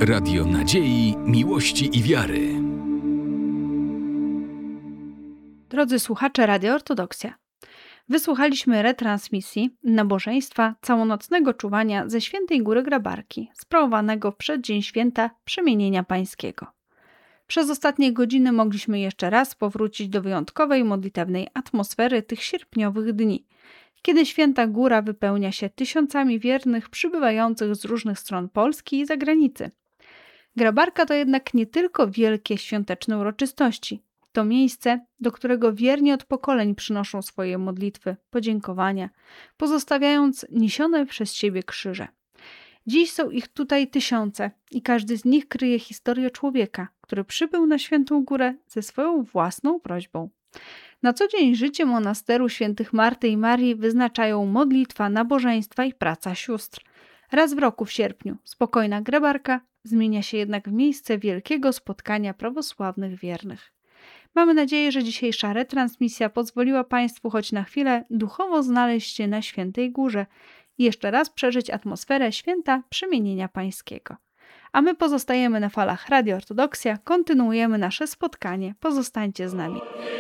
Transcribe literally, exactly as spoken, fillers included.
Radio Nadziei, Miłości i Wiary. Drodzy słuchacze Radia Ortodoksja, wysłuchaliśmy retransmisji nabożeństwa całonocnego czuwania ze Świętej Góry Grabarki, sprawowanego w przeddzień święta Przemienienia Pańskiego. Przez ostatnie godziny mogliśmy jeszcze raz powrócić do wyjątkowej modlitewnej atmosfery tych sierpniowych dni, kiedy Święta Góra wypełnia się tysiącami wiernych przybywających z różnych stron Polski i zagranicy. Grabarka to jednak nie tylko wielkie świąteczne uroczystości. To miejsce, do którego wierni od pokoleń przynoszą swoje modlitwy, podziękowania, pozostawiając niesione przez siebie krzyże. Dziś są ich tutaj tysiące i każdy z nich kryje historię człowieka, który przybył na Świętą Górę ze swoją własną prośbą. Na co dzień życie monasteru świętych Marty i Marii wyznaczają modlitwa, nabożeństwa i praca sióstr. Raz w roku w sierpniu spokojna Grabarka zmienia się jednak w miejsce wielkiego spotkania prawosławnych wiernych. Mamy nadzieję, że dzisiejsza retransmisja pozwoliła Państwu choć na chwilę duchowo znaleźć się na Świętej Górze i jeszcze raz przeżyć atmosferę święta Przemienienia Pańskiego. A my pozostajemy na falach Radio Ortodoksja, kontynuujemy nasze spotkanie. Pozostańcie z nami.